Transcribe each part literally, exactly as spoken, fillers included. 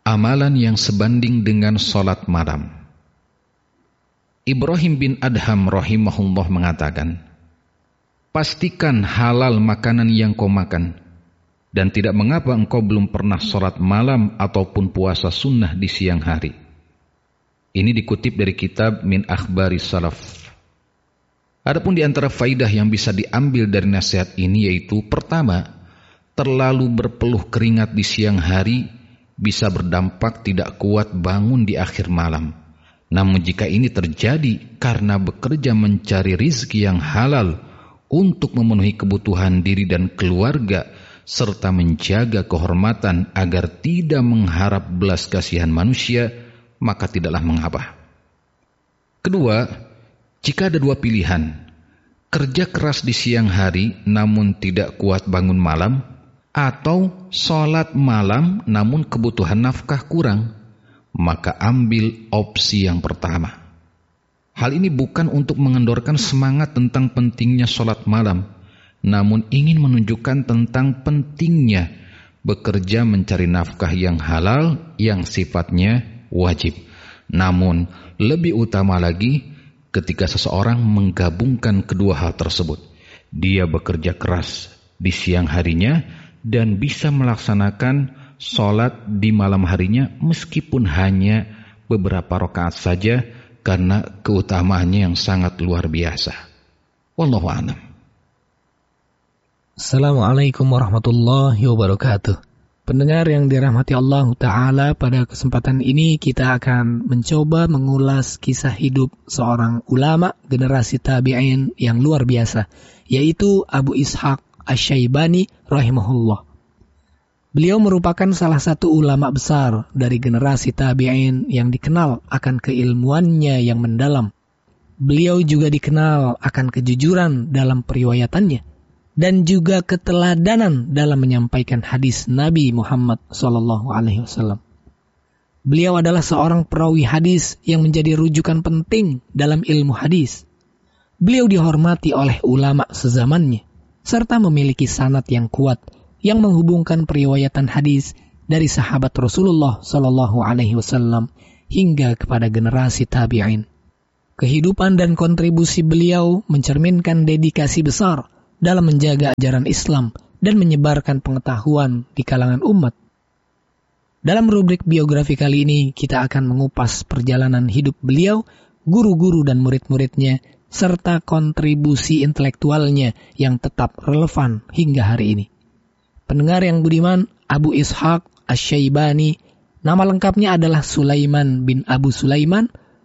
amalan yang sebanding dengan salat malam. Ibrahim bin Adham rahimahullah mengatakan, pastikan halal makanan yang kau makan, dan tidak mengapa engkau belum pernah salat malam ataupun puasa sunnah di siang hari. Ini dikutip dari kitab Min Akhbari Salaf. Adapun di antara faidah yang bisa diambil dari nasihat ini yaitu, pertama, terlalu berpeluh keringat di siang hari bisa berdampak tidak kuat bangun di akhir malam. Namun jika ini terjadi karena bekerja mencari rizki yang halal untuk memenuhi kebutuhan diri dan keluarga, serta menjaga kehormatan agar tidak mengharap belas kasihan manusia, maka tidaklah mengapa. Kedua, jika ada dua pilihan, kerja keras di siang hari namun tidak kuat bangun malam, atau sholat malam namun kebutuhan nafkah kurang, maka ambil opsi yang pertama. Hal ini bukan untuk mengendorkan semangat tentang pentingnya sholat malam, namun ingin menunjukkan tentang pentingnya bekerja mencari nafkah yang halal yang sifatnya wajib. Namun lebih utama lagi ketika seseorang menggabungkan kedua hal tersebut. Dia bekerja keras di siang harinya dan bisa melaksanakan sholat di malam harinya meskipun hanya beberapa rakaat saja karena keutamaannya yang sangat luar biasa. Wallahu a'lam. Assalamualaikum warahmatullahi wabarakatuh. Pendengar yang dirahmati Allah Ta'ala, pada kesempatan ini kita akan mencoba mengulas kisah hidup seorang ulama generasi tabi'in yang luar biasa, yaitu Abu Ishaq Asy-Syaibani rahimahullah. Beliau merupakan salah satu ulama besar dari generasi tabi'in yang dikenal akan keilmuannya yang mendalam. Beliau juga dikenal akan kejujuran dalam periwayatannya dan juga keteladanan dalam menyampaikan hadis Nabi Muhammad shallallahu alaihi wasallam. Beliau adalah seorang perawi hadis yang menjadi rujukan penting dalam ilmu hadis. Beliau dihormati oleh ulama sezamannya, serta memiliki sanad yang kuat yang menghubungkan periwayatan hadis dari sahabat Rasulullah shallallahu alaihi wasallam hingga kepada generasi tabi'in. Kehidupan dan kontribusi beliau mencerminkan dedikasi besar dalam menjaga ajaran Islam dan menyebarkan pengetahuan di kalangan umat. Dalam rubrik biografi kali ini, kita akan mengupas perjalanan hidup beliau, guru-guru dan murid-muridnya, serta kontribusi intelektualnya yang tetap relevan hingga hari ini. Pendengar yang budiman, Abu Ishaq Asy-Syaibani, nama lengkapnya adalah Sulaiman bin Abu Sulaiman,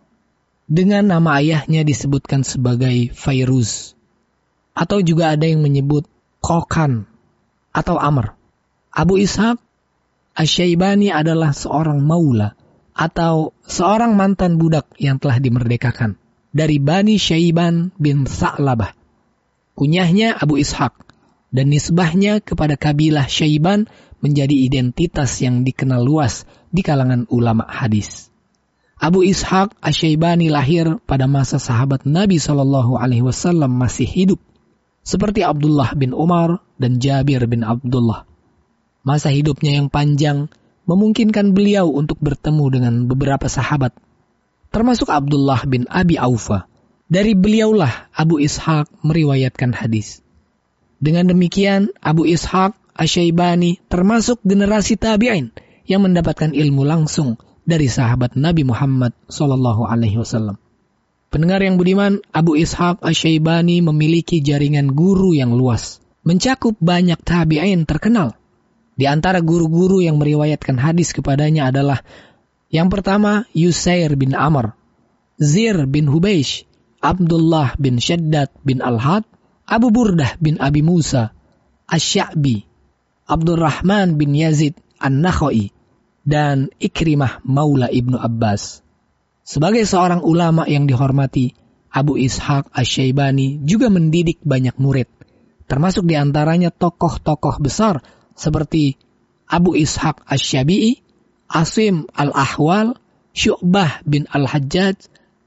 dengan nama ayahnya disebutkan sebagai Fairuz, atau juga ada yang menyebut Kokan atau Amr. Abu Ishaq Asy-Syaibani adalah seorang maula atau seorang mantan budak yang telah dimerdekakan dari Bani Syaiban bin Sa'labah. Kunyahnya Abu Ishaq dan nisbahnya kepada kabilah Syaiban menjadi identitas yang dikenal luas di kalangan ulama hadis. Abu Ishaq Asy-Syaibani lahir pada masa sahabat Nabi shallallahu alaihi wasallam masih hidup, seperti Abdullah bin Umar dan Jabir bin Abdullah. Masa hidupnya yang panjang memungkinkan beliau untuk bertemu dengan beberapa sahabat, termasuk Abdullah bin Abi Aufa. Dari beliaulah Abu Ishaq meriwayatkan hadis. Dengan demikian, Abu Ishaq Asy-Syaibani termasuk generasi tabi'in yang mendapatkan ilmu langsung dari sahabat Nabi Muhammad shallallahu alaihi wasallam. Pendengar yang budiman, Abu Ishaq Asy-Syaibani memiliki jaringan guru yang luas, mencakup banyak tabi'in terkenal. Di antara guru-guru yang meriwayatkan hadis kepadanya adalah yang pertama Yusair bin Amr, Zir bin Hubeish, Abdullah bin Shaddad bin Al-Had, Abu Burdah bin Abi Musa, Asy-Sya'bi, Abdurrahman bin Yazid An-Nakhai, dan Ikrimah Maula Ibnu Abbas. Sebagai seorang ulama yang dihormati, Abu Ishaq Asy-Syaibani juga mendidik banyak murid, termasuk di antaranya tokoh-tokoh besar seperti Abu Ishaq Asy-Syabi'i, Asim Al-Ahwal, Syu'bah bin Al-Hajjaj,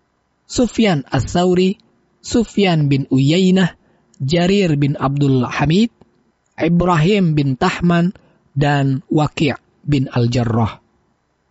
Sufyan Ats-Tsauri, Sufyan bin Uyainah, Jarir bin Abdul Hamid, Ibrahim bin Tahman, dan Waqi' bin Al-Jarrah.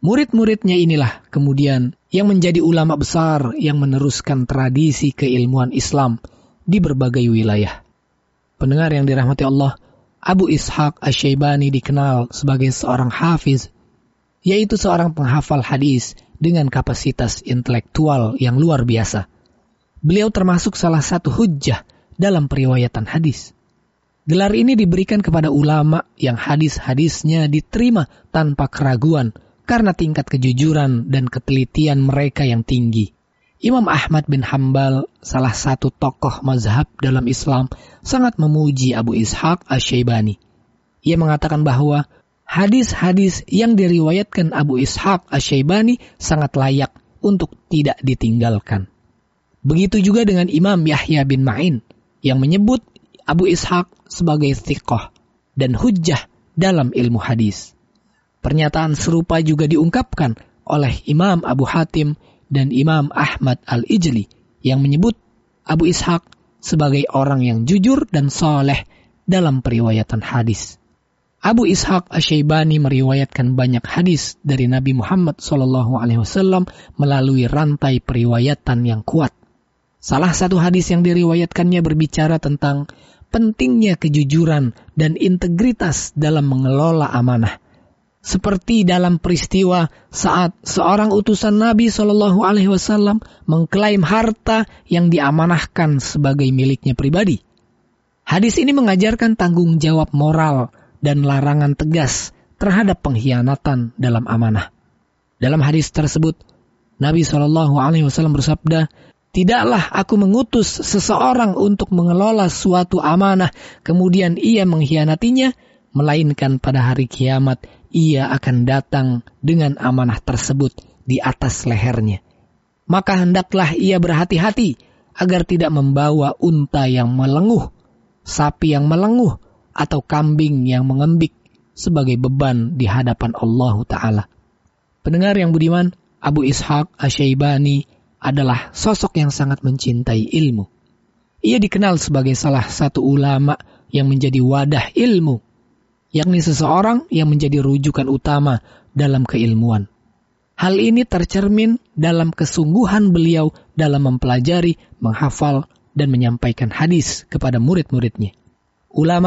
Murid-muridnya inilah kemudian yang menjadi ulama besar yang meneruskan tradisi keilmuan Islam di berbagai wilayah. Pendengar yang dirahmati Allah, Abu Ishaq Asy-Syaibani dikenal sebagai seorang hafiz, yaitu seorang penghafal hadis dengan kapasitas intelektual yang luar biasa. Beliau termasuk salah satu hujjah dalam periwayatan hadis. Gelar ini diberikan kepada ulama yang hadis-hadisnya diterima tanpa keraguan karena tingkat kejujuran dan ketelitian mereka yang tinggi. Imam Ahmad bin Hambal, salah satu tokoh mazhab dalam Islam, sangat memuji Abu Ishaq Asy-Syaibani. Ia mengatakan bahwa hadis-hadis yang diriwayatkan Abu Ishaq Asy-Syaibani sangat layak untuk tidak ditinggalkan. Begitu juga dengan Imam Yahya bin Ma'in yang menyebut Abu Ishaq sebagai thiqah dan hujjah dalam ilmu hadis. Pernyataan serupa juga diungkapkan oleh Imam Abu Hatim dan Imam Ahmad Al-Ijli yang menyebut Abu Ishaq sebagai orang yang jujur dan saleh dalam periwayatan hadis. Abu Ishaq Asy-Syaibani meriwayatkan banyak hadis dari Nabi Muhammad shallallahu alaihi wasallam melalui rantai periwayatan yang kuat. Salah satu hadis yang diriwayatkannya berbicara tentang pentingnya kejujuran dan integritas dalam mengelola amanah. Seperti dalam peristiwa saat seorang utusan Nabi shallallahu alaihi wasallam mengklaim harta yang diamanahkan sebagai miliknya pribadi. Hadis ini mengajarkan tanggung jawab moral dan larangan tegas terhadap pengkhianatan dalam amanah. Dalam hadis tersebut, Nabi shallallahu alaihi wasallam bersabda, "Tidaklah aku mengutus seseorang untuk mengelola suatu amanah, kemudian ia mengkhianatinya, melainkan pada hari kiamat ia akan datang dengan amanah tersebut di atas lehernya. Maka hendaklah ia berhati-hati agar tidak membawa unta yang melenguh, sapi yang melenguh, atau kambing yang mengembik sebagai beban di hadapan Allah Ta'ala." Pendengar yang budiman, Abu Ishaq Asy-Syaibani adalah sosok yang sangat mencintai ilmu. Ia dikenal sebagai salah satu ulama yang menjadi wadah ilmu, yakni seseorang yang menjadi rujukan utama dalam keilmuan. Hal ini tercermin dalam kesungguhan beliau dalam mempelajari, menghafal, dan menyampaikan hadis kepada murid-muridnya. Ulama